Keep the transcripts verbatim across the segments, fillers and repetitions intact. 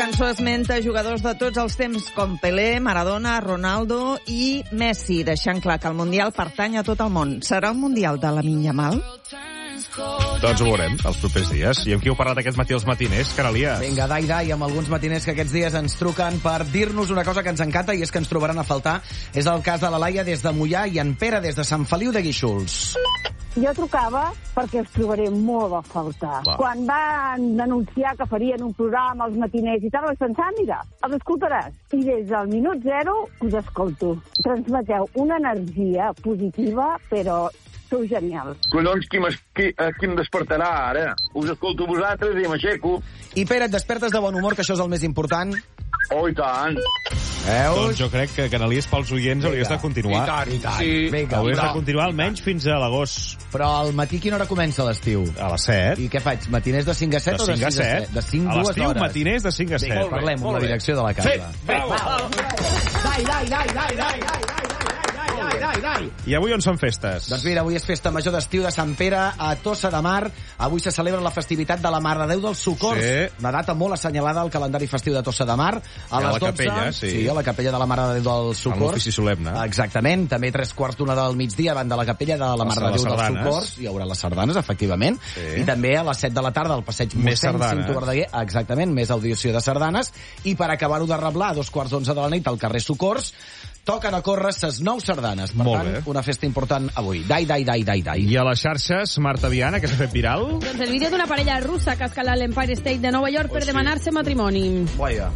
cançó esmenta jugadors de tots els temps com Pelé, Maradona, Ronaldo i Messi, deixant clar que el Mundial pertany a tot el món. Serà el Mundial de Lamine Yamal? Doncs ho veurem els propers dies. I amb qui heu parlat aquest matí als matiners, Caralia? Vinga, dai, dai, amb alguns matiners que aquests dies ens truquen per dir-nos una cosa que ens encanta i és que ens trobaran a faltar. És el cas de la Laia des de Moià i en Pere des de Sant Feliu de Guíxols. Jo trucava perquè us trobaré molt a faltar. Va. Quan van anunciar que farien un programa als matiners i tal, vaig pensar, mira, els escoltaràs. I des del minut zero us escolto. Transmeteu una energia positiva, però sou genials. Collons, qui, qui, qui em despertarà ara? Us escolto vosaltres i m'aixeco. I Pere, et despertes de bon humor, que això és el més important? Oh, i tant. Veus? Doncs jo crec que Canalies pels oients hauries de continuar. I tant, i tant. Sí. Vinga, Hauries però, de continuar almenys fins a l'agost. però al matí quina hora comença l'estiu? A les set. I què faig? Matiners de cinc a set De o de cinc a set. De cinc A dues l'estiu, hores? matiners de cinc a set. Vinga, parlem amb la direcció de la casa. Sí, bravo. Dai, dai, dai, dai, dai, dai, dai, dai, dai. I avui on són festes? Doncs mira, avui és festa major d'estiu de Sant Pere a Tossa de Mar. Avui se celebra la festivitat de la Mare de Déu dels Socors. Sí. Una data molt assenyalada al calendari festiu de Tossa de Mar. A I a les la dotze, capella, sí. Sí, a la capella de la Mare de Déu dels Socors. Amb l'ofici solemne. Exactament. També tres quarts d'una del migdia davant de la capella de la Mare de Les Déu dels sardanes. Socors. Hi haurà les sardanes, efectivament. Sí. I també a les set de la tarda al passeig Més Mossèn sardanes. Cinto Verdaguer. Exactament, més audició de sardanes. I per acabar-ho de reblar, a dos quarts d'onze de la nit al carrer Socors, toquen a córrer ses nou sardanes. Per Molt tant, bé. una festa important avui. Dai, dai, dai, dai, dai. I a les xarxes, Marta Viana, que s'ha fet viral? Doncs el vídeo d'una parella russa que ha escalat l'Empire State de Nova York per demanar-se matrimoni. Vaja.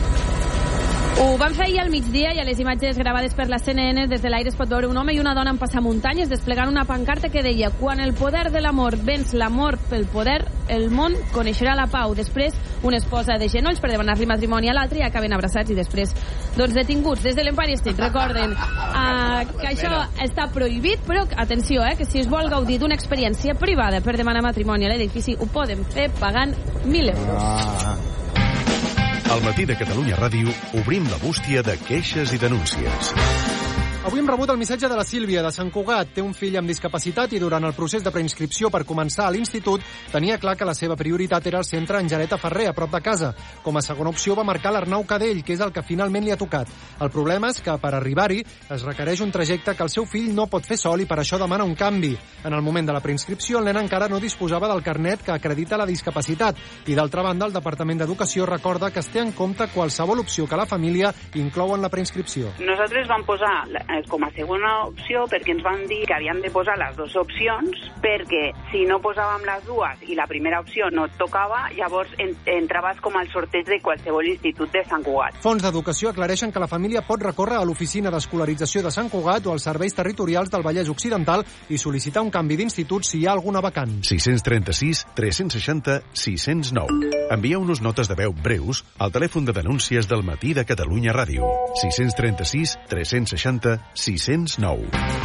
Ho van fer ahir al migdia i a les imatges gravades per la C N N des de l'aire es pot veure un home i una dona en passamuntanyes desplegant una pancarta que deia: quan el poder de l'amor venç l'amor pel poder, el món coneixerà la pau. Després, una esposa de genolls per demanar-li matrimoni a l'altre i acaben abraçats i després, doncs, detinguts des de l'Empire State. Recorden uh, que això està prohibit, però atenció, eh, que si es vol gaudir d'una experiència privada per demanar matrimoni a l'edifici, ho poden fer pagant mil euros. Ah. Al matí de Catalunya Ràdio obrim la bústia de queixes i denúncies. Avui hem rebut el missatge de la Sílvia, de Sant Cugat. Té un fill amb discapacitat i durant el procés de preinscripció per començar a l'institut tenia clar que la seva prioritat era el centre Angeleta Ferrer, a prop de casa. Com a segona opció va marcar l'Arnau Cadell, que és el que finalment li ha tocat. El problema és que per arribar-hi es requereix un trajecte que el seu fill no pot fer sol i per això demana un canvi. En el moment de la preinscripció el nen encara no disposava del carnet que acredita la discapacitat i d'altra banda el Departament d'Educació recorda que es té en compte qualsevol opció que la família inclou en la preinscripció. Nosaltres vam posar com a segona opció perquè ens van dir que havíem de posar les dues opcions perquè si no posàvem les dues i la primera opció no et tocava, llavors en, entraves com al sorteig de qualsevol institut de Sant Cugat. Fons d'Educació aclareixen que la família pot recórrer a l'oficina d'escolarització de Sant Cugat o als serveis territorials del Vallès Occidental i sol·licitar un canvi d'institut si hi ha alguna vacant. sis tres sis, tres seixanta, sis zero nou. Envieu-nos notes de veu breus al telèfon de denúncies del matí de Catalunya Ràdio. sis tres sis, tres seixanta, sis zero nou.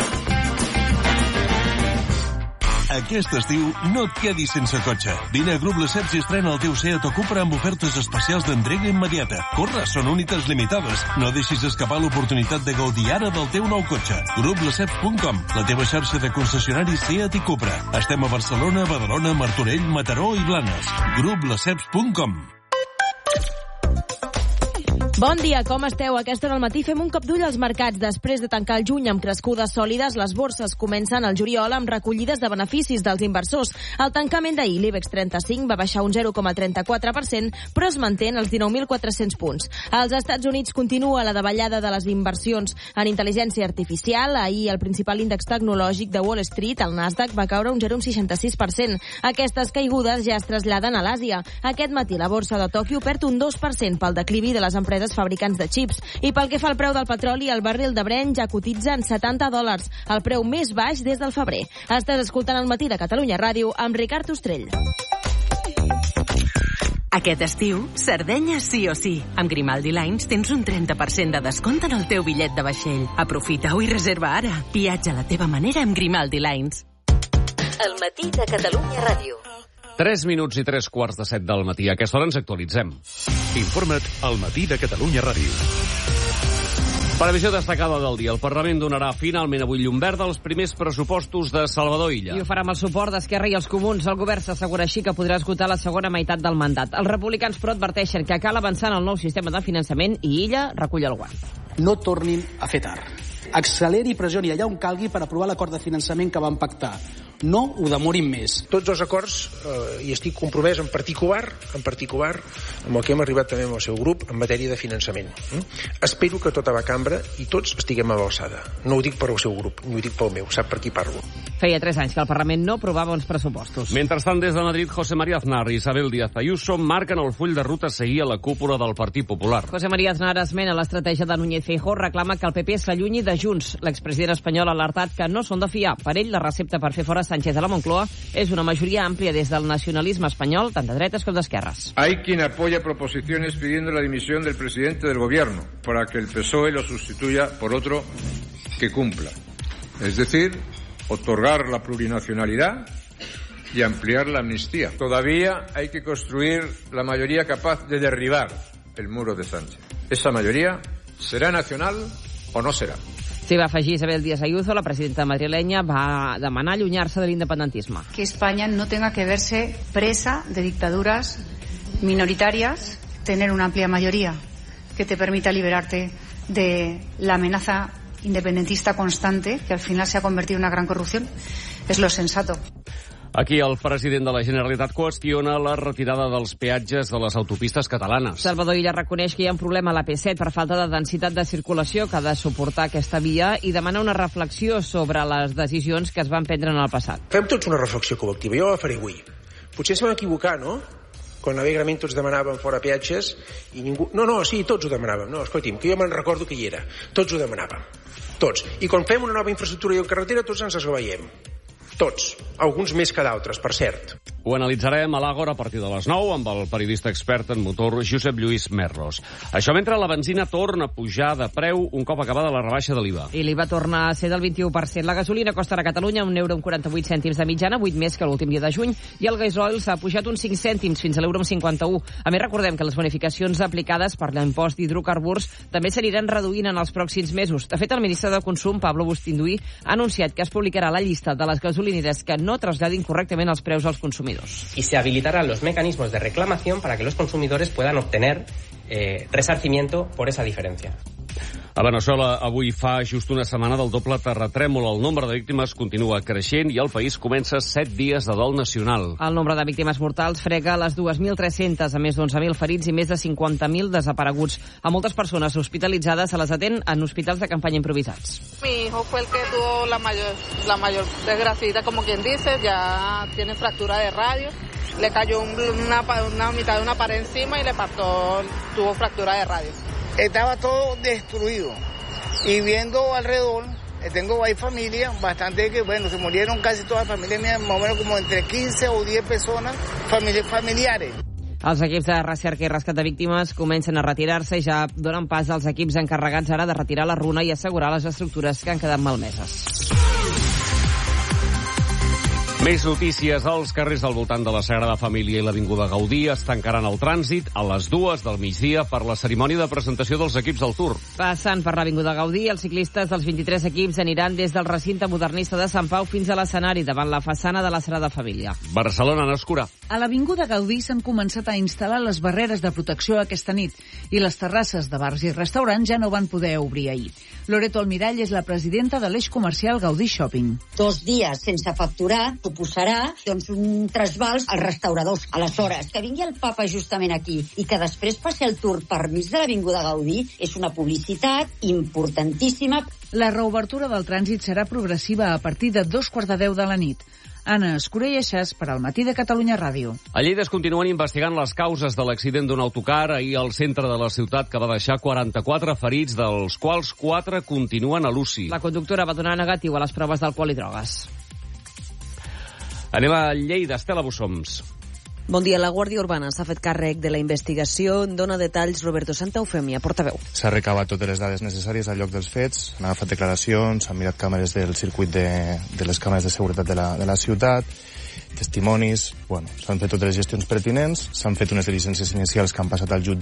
Aquest estiu no et quedis sense cotxe. Vine a Grup Lesseps i estrena el teu Seat o Cupra amb ofertes especials d'entrega immediata. Corre, són unitats limitades. No deixis escapar l'oportunitat de gaudir ara del teu nou cotxe. grup lesseps punt com, la teva xarxa de concessionaris Seat i Cupra. Estem a Barcelona, Badalona, Martorell, Mataró i Blanes. grup lesseps punt com. Bon dia, com esteu? Aquesta hora al matí fem un cop d'ull als mercats. Després de tancar el juny amb crescudes sòlides, les borses comencen el juliol amb recollides de beneficis dels inversors. Al tancament d'ahir, l'IBEX trenta-cinc va baixar un zero coma trenta-quatre per cent, però es manté en els dinou mil quatre-cents punts. Als Estats Units continua la davallada de les inversions en intel·ligència artificial. Ahir, el principal índex tecnològic de Wall Street, el Nasdaq, va caure un zero coma seixanta-sis per cent. Aquestes caigudes ja es traslladen a l'Àsia. Aquest matí, la borsa de Tòquio perd un dos per cent pel declivi de les empreses fabricants de xips. I pel que fa al preu del petroli, el barril de Brent ja cotitza en setanta dòlars, el preu més baix des del febrer. Estàs escoltant el matí de Catalunya Ràdio amb Ricard Ostrell. Aquest estiu, Sardenya sí o sí. Amb Grimaldi Lines tens un trenta per cent de descompte en el teu bitllet de vaixell. Aprofita-ho i reserva ara. Viatja a la teva manera amb Grimaldi Lines. El matí de Catalunya Ràdio. tres minuts i tres quarts de set del matí. A aquesta hora ens actualitzem. Informa't al matí de Catalunya Ràdio. Previsió destacada del dia. El Parlament donarà finalment avui llum verda als primers pressupostos de Salvador Illa. I ho farà amb el suport d'Esquerra i els Comuns. El govern s'assegura així que podrà esgotar la segona meitat del mandat. Els republicans, però, adverteixen que cal avançar en el nou sistema de finançament i Illa recull el guant. No tornin a fer tard. Acceleri i pressioni allà on calgui per aprovar l'acord de finançament que van pactar. No ho demorin més. Tots els acords, eh, i estic compromès en particular, en particular amb el que hem arribat també amb el seu grup en matèria de finançament. Mm? Espero que tota la cambra i tots estiguem a l'alçada. No ho dic per al seu grup, ni ho dic pel meu, sap per qui parlo. Feia tres anys que el Parlament no aprovava uns pressupostos. Mentrestant, des de Madrid, José María Aznar i Isabel Díaz Ayuso marquen el full de ruta a seguir a la cúpula del Partit Popular. José María Aznar esmena l'estratègia de Núñez Feijóo, reclama que el P P s'allunyi de Junts. L'expresident espanyol ha alertat que no són de fiar. Per ell, la recepta per fer fora Sánchez de la Moncloa és una majoria àmplia des del nacionalisme espanyol, tant de dretes com d'esquerres. Hay quien apoya proposiciones pidiendo la dimisión del presidente del gobierno para que el P S O E lo sustituya por otro que cumpla. Es decir, otorgar la plurinacionalidad y ampliar la amnistía. Todavía hay que construir la mayoría capaz de derribar el muro de Sánchez. Esa mayoría será nacional o no será. S'hi va afegir Isabel Díaz Ayuso, la presidenta madrilenya, va demanar allunyar-se de l'independentisme. Que España no tenga que verse presa de dictaduras minoritarias, tener una amplia mayoría que te permita liberarte de la amenaza independentista constante, que al final se ha convertido en una gran corrupción, es lo sensato. Aquí el president de la Generalitat qüestiona la retirada dels peatges de les autopistes catalanes. Salvador Illa reconeix que hi ha un problema a la P set per falta de densitat de circulació que ha de suportar aquesta via i demana una reflexió sobre les decisions que es van prendre en el passat. Fem tots una reflexió col·lectiva, jo la faré avui. Potser ens vam equivocar, no? Quan alegrament tots demanàvem fora peatges i ningú... No, no, sí, tots ho demanàvem. No, escolti'm, que jo me'n recordo que hi era. Tots ho demanàvem. Tots. I quan fem una nova infraestructura i carretera, tots ens esgaveiem. Tots. Alguns més que d'altres, per cert. Ho analitzarem a l'Àgora a partir de les nou amb el periodista expert en motor Josep Lluís Merlos. Això mentre la benzina torna a pujar de preu un cop acabada la rebaixa de l'I V A. I l'I V A torna a ser del vint-i-u per cent. La gasolina costa a Catalunya un euro amb quaranta-vuit cèntims de mitjana, vuit més que l'últim dia de juny, i el gasoil s'ha pujat uns cinc cèntims fins a l'euro amb cinquanta-u. A més, recordem que les bonificacions aplicades per l'impost d'hidrocarburs també s'aniran reduint en els pròxims mesos. De fet, el ministre de Consum, Pablo Bustinduí, ha anunciat que es publicarà la llista de les gasolineres que no traslladin correctament els preus als consumidors. Y se habilitarán los mecanismos de reclamación para que los consumidores puedan obtener eh, resarcimiento por esa diferencia. A Veneçuela avui fa just una setmana del doble terratrèmol. El nombre de víctimes continua creixent i el país comença set dies de dol nacional. El nombre de víctimes mortals frega les dos mil tres-centes, a més d'onze mil ferits i més de cinquanta mil desapareguts. A moltes persones hospitalitzades se les atén en hospitals de campanya improvisats. Mi hijo fue el que tuvo la mayor, la mayor desgracia, como quien dice, ya tiene fractura de radio. Le cayó un, una, una mitad de una pared encima y le partió, tuvo fractura de radio. Estaba todo destruido y viendo alrededor, tengo ahí familia, bastante que, bueno, se murieron casi todas las familias mías, más o menos como entre quinze o diez personas famili familiares. Els equips de recerca i rescat de víctimes comencen a retirar-se i ja donen pas als equips encarregats ara de retirar la runa i assegurar les estructures que han quedat malmeses. Més notícies. Els carrers al voltant de la Sagrada Família i l'Avinguda Gaudí es tancaran el trànsit a les dues del migdia per la cerimònia de presentació dels equips del Tour. Passant per l'Avinguda Gaudí, els ciclistes dels vint-i-tres equips aniran des del recinte modernista de Sant Pau fins a l'escenari davant la façana de la Sagrada Família. Barcelona n'escurà. A l'Avinguda Gaudí s'han començat a instal·lar les barreres de protecció aquesta nit i les terrasses de bars i restaurants ja no van poder obrir ahir. Loreto Almirall és la presidenta de l'eix comercial Gaudí Shopping. Dos dies sense facturar suposarà doncs, un trasbals als restauradors. Aleshores, que vingui el papa justament aquí i que després passi el Tour per mig de l'Avinguda Gaudí és una publicitat importantíssima. La reobertura del trànsit serà progressiva a partir de dos quarts de deu de la nit. Anna Escurelleixas per al Matí de Catalunya Ràdio. A Lleida es continuen investigant les causes de l'accident d'un autocar ahir al centre de la ciutat que va deixar quaranta-quatre ferits, dels quals quatre continuen a l'U C I. La conductora va donar negatiu a les proves d'alcohol i drogues. Anem a Lleida, Estela Bussoms. Bon dia. La Guàrdia Urbana s'ha fet càrrec de la investigació. En dona detalls Roberto Santaufemia, portaveu. S'ha recabat totes les dades necessàries al lloc dels fets, han agafat declaracions, s'han mirat càmeres del circuit de, de les càmeres de seguretat de la, de la ciutat, testimonis, bueno, s'han fet totes les gestions pertinents, s'han fet unes diligències inicials que han passat al jutjat.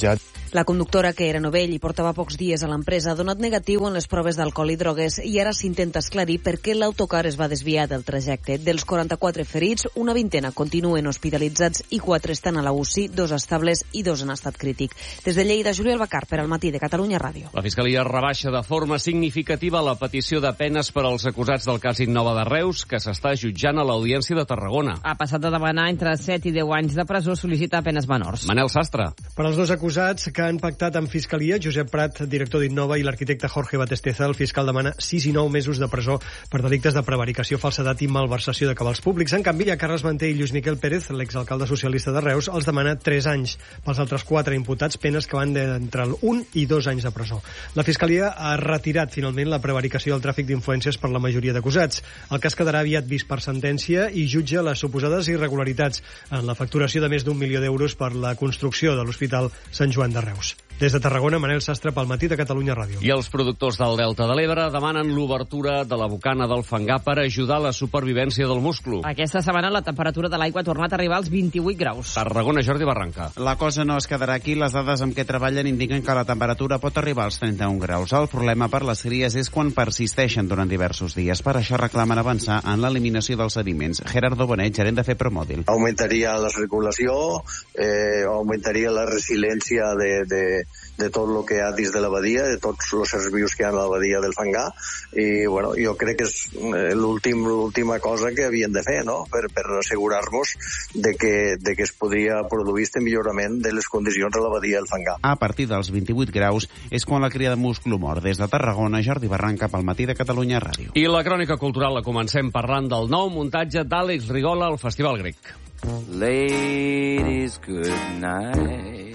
La conductora, que era novell i portava pocs dies a l'empresa, ha donat negatiu en les proves d'alcohol i drogues i ara s'intenta esclarir per què l'autocar es va desviar del trajecte. Dels quaranta-quatre ferits, una vintena continuen hospitalitzats i quatre estan a la U C I, dos estables i dos en estat crític. Des de Lleida, Juli Albacar, per al Matí de Catalunya Ràdio. La Fiscalia rebaixa de forma significativa la petició de penes per als acusats del cas Innova de Reus, que s'està jutjant a l'Audiència de Tarragona. Ha passat a demanar entre set i deu anys de presó, sol·licita penes menors. Manel Sastre. Per als dos acusats que han pactat amb Fiscalia, Josep Prat, director d'Innova, i l'arquitecte Jorge Batesteza, el fiscal demana sis i nou mesos de presó per delictes de prevaricació, falsedat i malversació de cabals públics. En canvi, a Carles Manté i Lluís Miquel Pérez, l'exalcalde socialista de Reus, els demana tres anys. Pels altres quatre imputats, penes que van d'entre el un i dos anys de presó. La Fiscalia ha retirat finalment la prevaricació del tràfic d'influències per la majoria d'acusats. El cas quedarà aviat vist per sentència i jutja les suposades irregularitats en la facturació de més d'un milió d'euros per la construcció de l'Hospital Sant Joan de Reus. Des de Tarragona, Manel Sastre, pel Matí de Catalunya Ràdio. I els productors del Delta de l'Ebre demanen l'obertura de la bocana del Fangar per ajudar a la supervivència del musclo. Aquesta setmana la temperatura de l'aigua ha tornat a arribar als vint-i-vuit graus. Tarragona, Jordi Barranca. La cosa no es quedarà aquí. Les dades amb què treballen indiquen que la temperatura pot arribar als trenta-un graus. El problema per les cries és quan persisteixen durant diversos dies. Per això reclamen avançar en l'eliminació dels sediments. Gerardo Bonet, gerent de FEPROMòbil. Augmentaria la circulació, eh, augmentaria la resiliència de, de de tot el que hi ha dins de la badia, de tots els éssers vius que hi ha a la badia del Fangar, i bueno, jo crec que és l'últim, l'última cosa que havien de fer, no?, per, per assegurar-nos de que, de que es podria produir este millorament de les condicions de la badia del Fangar. A partir dels vint-i-vuit graus és quan la cria de musclo mor. Des de Tarragona, Jordi Barranca, pel Matí de Catalunya Ràdio. I la crònica cultural la comencem parlant del nou muntatge d'Àlex Rigola al Festival Grec. Ladies, good night.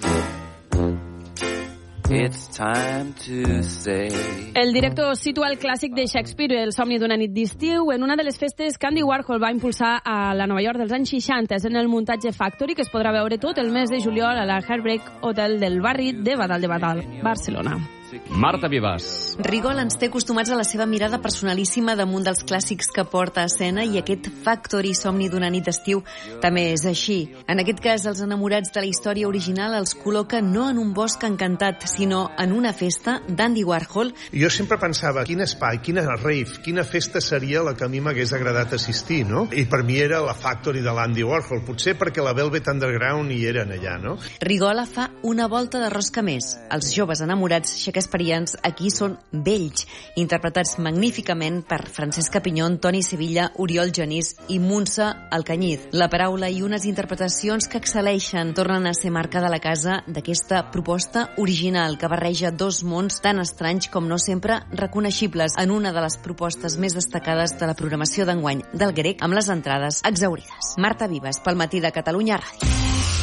It's time to say... El director situa el clàssic de Shakespeare, El somni d'una nit d'estiu, en una de les festes que Andy Warhol va impulsar a la Nova York dels anys seixanta, en el muntatge Factory, que es podrà veure tot el mes de juliol a la Heartbreak Hotel del barri de Badal de Badal, Barcelona. Marta Vivas. Rigol ens té acostumats a la seva mirada personalíssima damunt dels clàssics que porta a escena, i aquest Factory, somni d'una nit d'estiu, també és així. En aquest cas, els enamorats de la història original els col·loca no en un bosc encantat, sinó en una festa d'Andy Warhol. Jo sempre pensava, quin espai, quina rave, quina festa seria la que a mi m'hagués agradat assistir, no? I per mi era la Factory de l'Andy Warhol, potser perquè la Velvet Underground hi eren allà, no? Rigola fa una volta de rosca més. Els joves enamorats shakespearians aquí són vells, interpretats magníficament per Francesca Pinyón, Toni Sevilla, Oriol Genís i Montse Alcanyiz. La paraula i unes interpretacions que excel·leixen tornen a ser marca de la casa d'aquesta proposta original que barreja dos mons tan estranys com no sempre reconeixibles en una de les propostes més destacades de la programació d'enguany del Grec, amb les entrades exaurides. Marta Vivas, pel Matí de Catalunya Ràdio.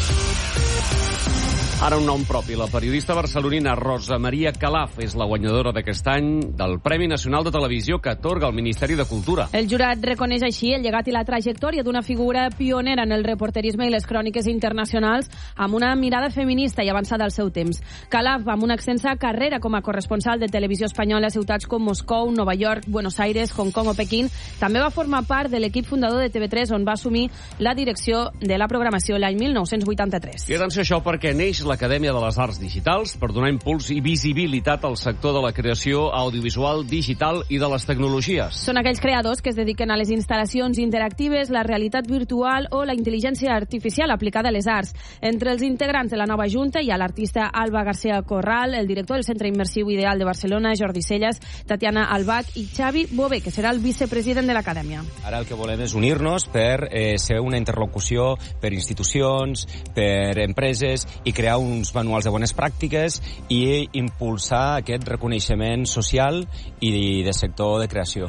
Ara un nom propi. La periodista barcelonina Rosa Maria Calaf és la guanyadora d'aquest any del Premi Nacional de Televisió que atorga el Ministeri de Cultura. El jurat reconeix així el llegat i la trajectòria d'una figura pionera en el reporterisme i les cròniques internacionals, amb una mirada feminista i avançada al seu temps. Calaf, amb una extensa carrera com a corresponsal de televisió espanyola a ciutats com Moscou, Nova York, Buenos Aires, Hong Kong o Pequín, també va formar part de l'equip fundador de T V tres, on va assumir la direcció de la programació l'any mil nou-cents vuitanta-tres. I atenció a això, perquè neix l'Acadèmia de les Arts Digitals per donar impuls i visibilitat al sector de la creació audiovisual digital i de les tecnologies. Són aquells creadors que es dediquen a les instal·lacions interactives, la realitat virtual o la intel·ligència artificial aplicada a les arts. Entre els integrants de la nova Junta hi ha l'artista Alba García Corral, el director del Centre Immersiu Ideal de Barcelona, Jordi Celles, Tatiana Albach i Xavi Bové, que serà el vicepresident de l'Acadèmia. Ara el que volem és unir-nos per eh, ser una interlocució per institucions, per empreses i crear uns manuals de bones pràctiques i impulsar aquest reconeixement social i de sector de creació.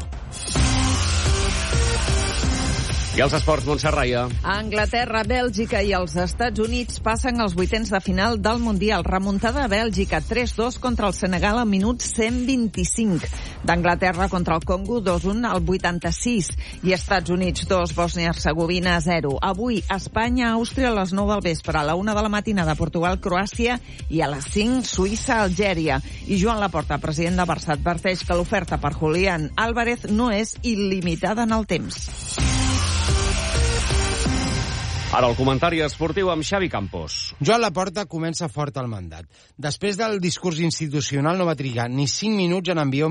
I els esports, Montse Raia. Anglaterra, Bèlgica i els Estats Units passen als vuitens de final del Mundial. Remuntada a Bèlgica, tres dos contra el Senegal al minut cent vint-i-cinc. D'Anglaterra contra el Congo, dos un al vuitanta-sis. I Estats Units, dos, Bòsnia-Hercegovina, zero. Avui, Espanya, Àustria a les nou del vespre. A la una de la matinada, Portugal, Croàcia i a les cinc, Suïssa, Algèria. I Joan Laporta, president de Barça, adverteix que l'oferta per Julián Álvarez no és il·limitada en el temps. Ara el comentari esportiu amb Xavi Campos. Joan Laporta comença fort el mandat. Després del discurs institucional no va trigar ni cinc minuts en enviar